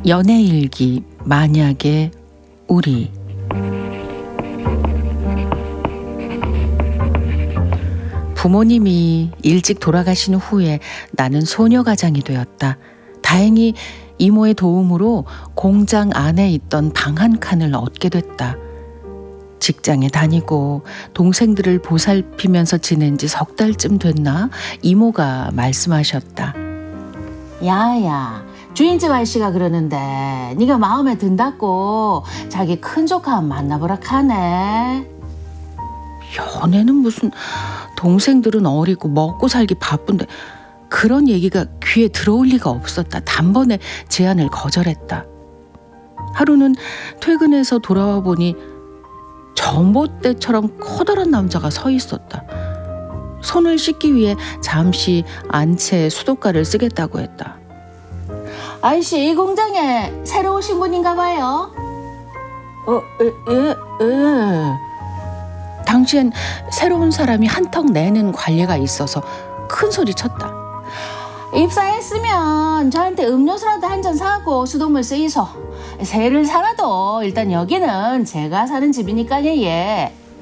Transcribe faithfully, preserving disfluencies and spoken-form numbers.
연애일기 만약에 우리. 부모님이 일찍 돌아가신 후에 나는 소녀가장이 되었다. 다행히 이모의 도움으로 공장 안에 있던 방 한 칸을 얻게 됐다. 직장에 다니고 동생들을 보살피면서 지낸 지 석 달쯤 됐나 이모가 말씀하셨다. 야야, 주인집 아저씨가 그러는데 네가 마음에 든다고 자기 큰 조카 만나보라 카네. 연애는 무슨, 동생들은 어리고 먹고 살기 바쁜데 그런 얘기가 귀에 들어올 리가 없었다. 단번에 제안을 거절했다. 하루는 퇴근해서 돌아와 보니 전봇대처럼 커다란 남자가 서 있었다. 손을 씻기 위해 잠시 안채 수도가를 쓰겠다고 했다. 아저씨, 이 공장에 새로 오신 분인가 봐요. 어, 예, 예, 예. 당시엔 새로운 사람이 한턱 내는 관례가 있어서 큰 소리 쳤다. 입사했으면 저한테 음료수라도 한 잔 사고 수돗물 쓰이소. 새를 살아도 일단 여기는 제가 사는 집이니까요. 예.